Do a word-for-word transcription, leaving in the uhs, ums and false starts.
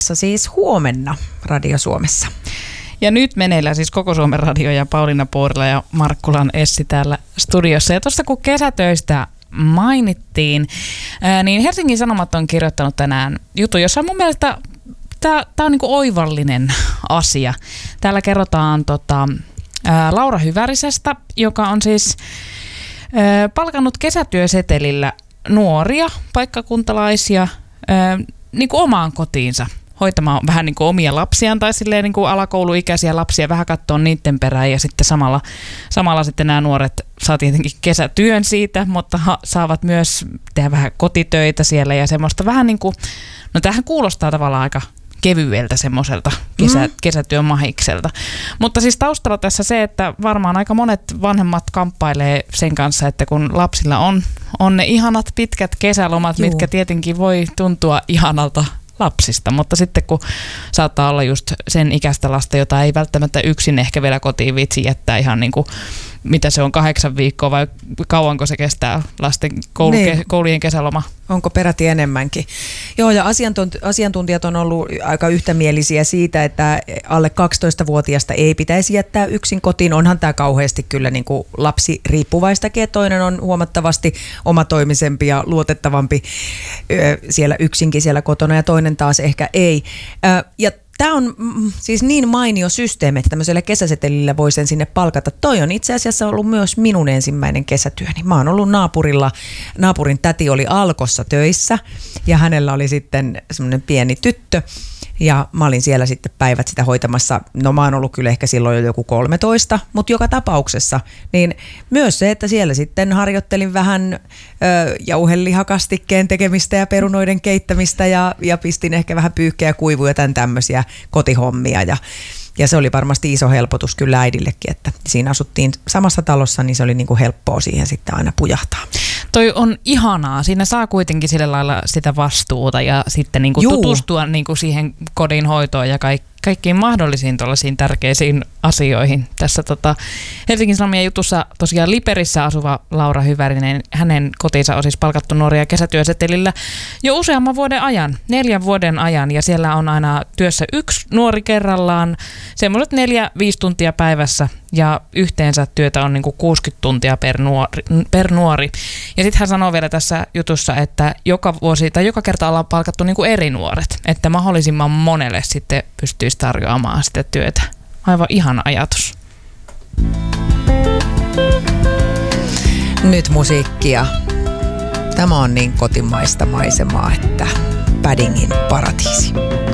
Siis huomenna Radio Suomessa. Ja nyt meneillään siis Koko Suomen Radio ja Pauliina Puurila ja Markkulan Essi täällä studiossa. Ja tuossa kun kesätöistä mainittiin, ää, niin Helsingin Sanomat on kirjoittanut tänään jutun, jossa mun mielestä tämä on niinku oivallinen asia. Täällä kerrotaan tota, ää, Laura Hyvärisestä, joka on siis ää, palkannut kesätyösetelillä nuoria paikkakuntalaisia ää, niinku omaan kotiinsa hoitamaan vähän niin kuin omia lapsiaan tai silleen niin kuin alakouluikäisiä lapsia, vähän katsoa niiden perään ja sitten samalla, samalla sitten nämä nuoret saa tietenkin kesätyön siitä, mutta ha, saavat myös tehdä vähän kotitöitä siellä ja semmoista vähän niin kuin, no tämähän kuulostaa tavallaan aika kevyeltä semmoiselta kesä, mm. kesätyön mahikselta. Mutta siis taustalla tässä se, että varmaan aika monet vanhemmat kamppailee sen kanssa, että kun lapsilla on, on ne ihanat pitkät kesälomat, Juu. mitkä tietenkin voi tuntua ihanalta lapsista, mutta sitten kun saattaa olla just sen ikäistä lasta, jota ei välttämättä yksin ehkä vielä kotiin viitsi jättää ihan niin kuin, mitä se on, kahdeksan viikkoa vai kauanko se kestää lasten koulu, niin. ke, koulujen kesäloma? Onko peräti enemmänkin? Joo, ja asiantuntijat on ollut aika yhtämielisiä siitä, että alle kaksitoistavuotiaasta ei pitäisi jättää yksin kotiin. Onhan tämä kauheasti kyllä niin kuin lapsi riippuvaistakin, että toinen on huomattavasti omatoimisempi ja luotettavampi siellä yksinkin siellä kotona ja toinen taas ehkä ei. Ja tämä on siis niin mainio systeemi, että tämmöisellä kesäsetelillä voi sen sinne palkata. Toi on itse asiassa ollut myös minun ensimmäinen kesätyöni. Mä oon ollut naapurilla, naapurin täti oli Alkossa töissä ja hänellä oli sitten semmoinen pieni tyttö. Ja mä olin siellä sitten päivät sitä hoitamassa, no mä oon ollut kyllä ehkä silloin jo joku kolmetoista, mutta joka tapauksessa, niin myös se, että siellä sitten harjoittelin vähän ö, jauhelihakastikkeen tekemistä ja perunoiden keittämistä ja, ja pistin ehkä vähän pyyhkeä kuivuja ja tämän tämmöisiä kotihommia ja Ja se oli varmasti iso helpotus kyllä äidillekin, että siinä asuttiin samassa talossa, niin se oli niin kuin helppoa siihen sitten aina pujahtaa. Toi on ihanaa. Siinä saa kuitenkin sillä lailla sitä vastuuta ja sitten niin kuin tutustua niin kuin siihen kodin hoitoon ja kaik- kaikkiin mahdollisiin tuollaisiin tärkeisiin asioihin. Tässä tota, Helsingin Sanomien jutussa tosiaan Liperissä asuva Laura Hyvärinen, hänen kotinsa on siis palkattu nuoria kesätyösetelillä jo useamman vuoden ajan, neljän vuoden ajan, ja siellä on aina työssä yksi nuori kerrallaan, semmoiset neljä, viisi tuntia päivässä, ja yhteensä työtä on niin kuin kuusikymmentä tuntia per nuori. Per nuori. Ja sitten hän sanoo vielä tässä jutussa, että joka vuosi tai joka kerta ollaan palkattu niin kuin eri nuoret, että mahdollisimman monelle sitten pystyisi tarjoamaan sitä työtä. Aivan ihana ajatus. Nyt musiikkia. Tämä on niin kotimaista maisemaa, että Paddingin paratiisi.